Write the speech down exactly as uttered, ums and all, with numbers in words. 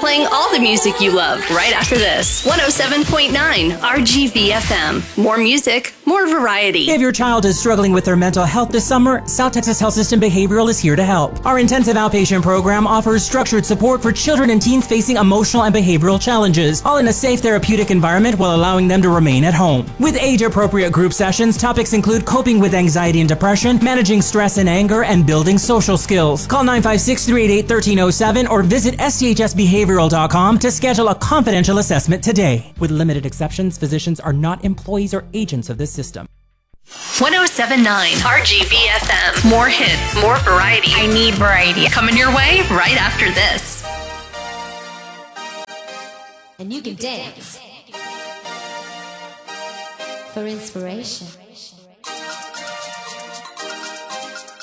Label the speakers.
Speaker 1: playing all the music you love right after this. one oh seven point nine R G V F M. More music, more variety.
Speaker 2: If your child is struggling with their mental health this summer, South Texas Health System Behavioral is here to help. Our intensive outpatient program offers structured support for children and teens facing emotional and behavioral challenges, all in a safe therapeutic environment while allowing them to remain at home. With age-appropriate group sessions, topics include coping with anxiety and depression, managing stress and anger, and building social skills. Call nine five six, three eight eight, one three zero seven or visit S T H S behavioral dot com to schedule a confidential assessment today. With limited exceptions, physicians are not employees or agents of this system.
Speaker 1: one oh seven point nine R G V F M. More hits, more variety.
Speaker 3: I need variety.
Speaker 1: Coming your way right after this.
Speaker 4: And you can dance for inspiration.